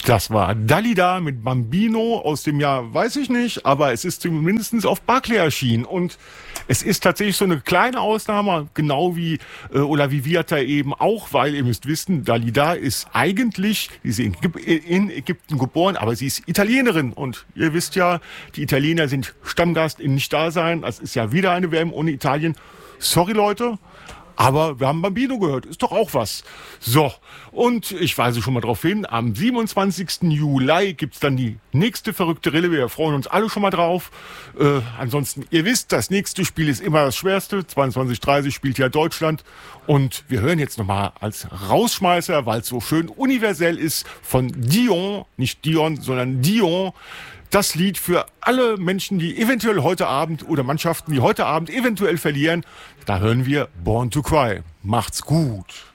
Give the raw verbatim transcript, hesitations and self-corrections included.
Das war Dalida mit Bambino aus dem Jahr, weiß ich nicht, aber es ist zumindest auf Barclay erschienen. Und es ist tatsächlich so eine kleine Ausnahme, genau wie äh, Ola Viviata eben auch, weil ihr müsst wissen, Dalida ist eigentlich, sie ist in, in Ägypten geboren, aber sie ist Italienerin. Und ihr wisst ja, die Italiener sind Stammgast in Nicht-Dasein. Das ist ja wieder eine W M ohne Italien. Sorry, Leute. Aber wir haben Bambino gehört, ist doch auch was. So, und ich weise schon mal drauf hin, am siebenundzwanzigsten Juli gibt's dann die nächste verrückte Rille. Wir freuen uns alle schon mal drauf. Äh, ansonsten, ihr wisst, das nächste Spiel ist immer das schwerste. zweiundzwanzig Uhr dreißig spielt ja Deutschland. Und wir hören jetzt nochmal als Rausschmeißer, weil es so schön universell ist, von Dion, nicht Dion, sondern Dion, das Lied für alle Menschen, die eventuell heute Abend oder Mannschaften, die heute Abend eventuell verlieren. Da hören wir Born to Cry. Macht's gut.